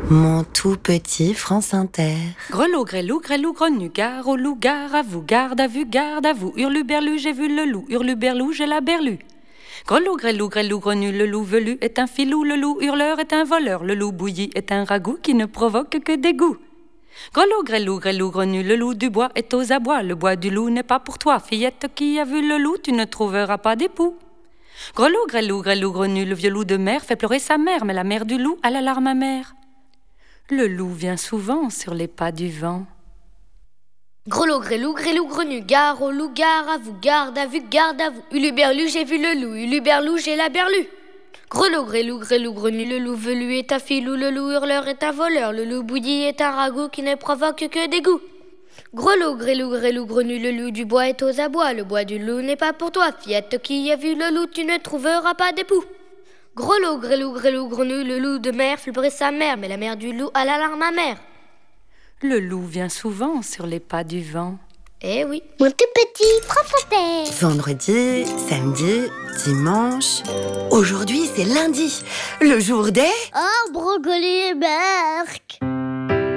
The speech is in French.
Mon tout petit France Inter. Grelot, grelou, grelou, grenu, gare au loup, gare à vous, garde à vue, hurluberlu, j'ai vu le loup, hurluberlou, j'ai la berlue. Grelot, grelou, grelou, grenu, le loup velu est un filou, le loup hurleur est un voleur, le loup bouilli est un ragoût qui ne provoque que dégoût. Grelot, grelou, grelou, grenu, le loup du bois est aux abois, le bois du loup n'est pas pour toi, fillette qui a vu le loup, tu ne trouveras pas d'époux. Grelot, grelou, grelou, grenu, le vieux loup de mer fait pleurer sa mère, mais la mère du loup a la larme amère. Le loup vient souvent sur les pas du vent. Grelot, grelou, grelou, grenu, gare au loup, gare à vous, garde à vue, huluberlu, j'ai vu le loup, huluberlou, j'ai la berlue. Grelot, grelou, grelou, grenu, le loup velu est un filou, le loup hurleur est un voleur, le loup bouilli est un ragoût qui ne provoque que dégoût. Grelot, grelou, grelou, grenu, le loup du bois est aux abois, le bois du loup n'est pas pour toi, fillette qui a vu le loup, tu ne trouveras pas d'époux. Grelot, grelou, grelou, grenu, le loup de mer fait pleurer sa mère, mais la mère du loup a la larme amère. Le loup vient souvent sur les pas du vent. Eh oui. Mon tout petit France Inter. Vendredi, samedi, dimanche. Aujourd'hui, c'est lundi, le jour des... Oh, brocoli et Berck.